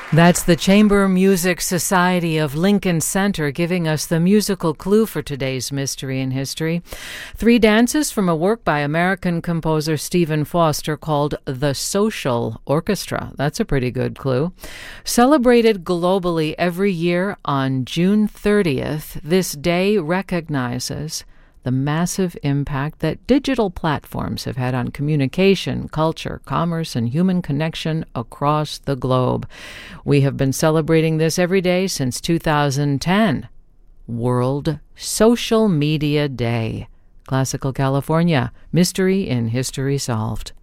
That's the Chamber Music Society of Lincoln Center giving us the musical clue for today's Mystery in History. 3 dances from a work by American composer Stephen Foster called The Social Orchestra. That's a pretty good clue. Celebrated globally every year on June 30th, this day recognizes the massive impact that digital platforms have had on communication, culture, commerce, and human connection across the globe. We have been celebrating this every day since 2010, World Social Media Day. Classical California, Mystery in History Solved.